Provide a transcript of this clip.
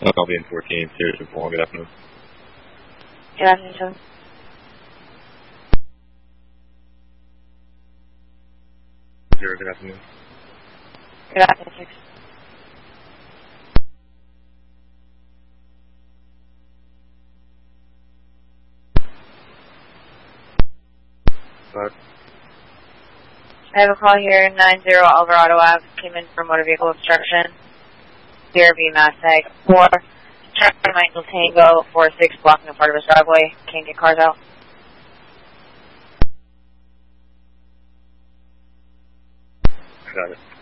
I'll be in 14, Sirius 4, good afternoon. Good afternoon, sir. Good afternoon. Good afternoon, 6. I have a call here, 90 Alvarado Ave, came in for motor vehicle obstruction. BRV Mustang 4, Charlie Michael Tango 46, blocking a part of his driveway. Can't get cars out. Got it.